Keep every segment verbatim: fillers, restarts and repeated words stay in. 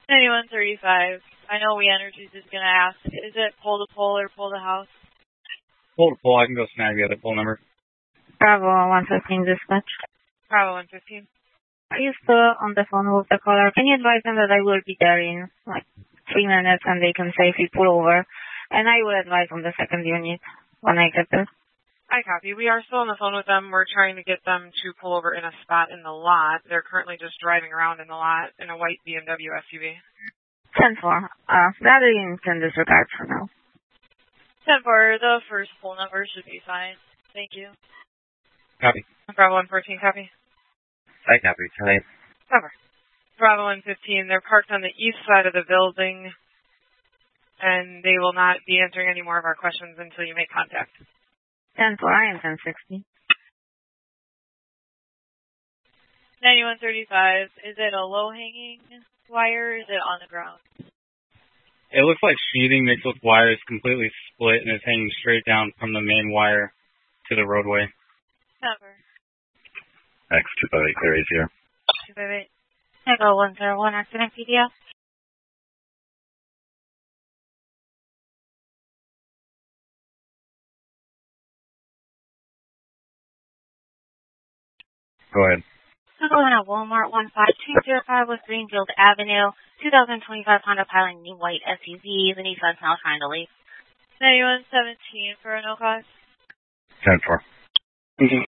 ninety-one thirty-five. I know We Energies is going to ask, is it pole to pole or pole to house? Pole to pole. I can go snag the other pole number. Bravo one fifteen dispatch. Bravo one fifteen. Are you still on the phone with the caller? Can you advise them that I will be there in like three minutes and they can safely pull over? And I will advise on the second unit when I get there. I copy. We are still on the phone with them. We're trying to get them to pull over in a spot in the lot. They're currently just driving around in the lot in a white B M W S U V. ten four. Uh, that you can disregard for now. ten four. The first pull number should be fine. Thank you. Copy. Bravo one fourteen, copy. I copy. Tonight. Cover. Bravo one fifteen. They're parked on the east side of the building, and they will not be answering any more of our questions until you make contact. ten four. I am ten sixty. ninety-one thirty-five. Is it a low-hanging wire or is it on the ground? It looks like sheathing mixed with wire is completely split and is hanging straight down from the main wire to the roadway. Cover. X two five eight, clear A C R. two five eight. Echo one zero one, accident P D F. Go ahead. Going at Walmart one five two zero five West Greenfield Avenue, two thousand twenty-five Honda Pilot new white S U V. The Nissan's now trying to leave. ninety-one seventeen for a no cost. ten four. Mm-hmm.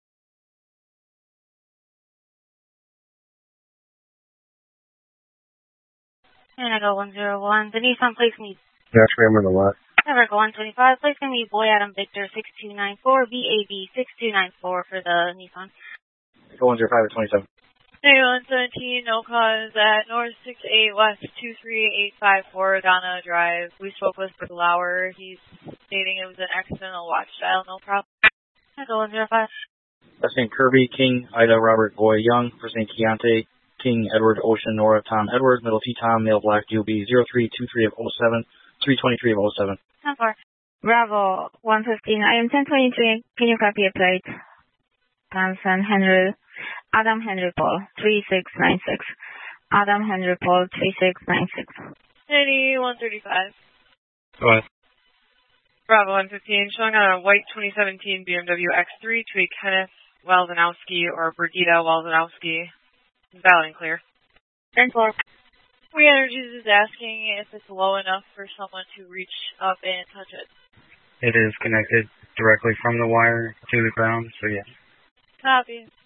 And I go one zero one. The Nissan, please meet. Dash rammer the lot. Never go one twenty-five. Please can meet Boy Adam Victor six two nine four, B A B six two nine four for the Nissan. Go one zero five or twenty-seven. ninety-one seventeen, no cause at North six eight West two three eight five four, Donna Drive. We spoke with Lauer. He's stating it was an accidental watch dial, no problem. I go one zero five. Last name Kirby, King, Ida, Robert, Boy, Young. First name Keontae, King, Edward, Ocean, Nora, Tom, Edward. Middle T, Tom, male, black, D O B zero three two three of oh seven, three twenty-three of oh seven. ten four. Bravo one fifteen. I am ten twenty-three. Can you copy a plate? Thompson, Henry. Adam Henry Paul, three six nine six. Adam Henry Paul, three six nine six. ninety-one thirty-five. Go ahead. Bravo one fifteen, showing on a white twenty seventeen B M W X three to a Kenneth Walzanowski or Brigitte Walzanowski. Valid and clear. ten four. We Energies is asking if it's low enough for someone to reach up and touch it. It is connected directly from the wire to the ground, so yes. Copy.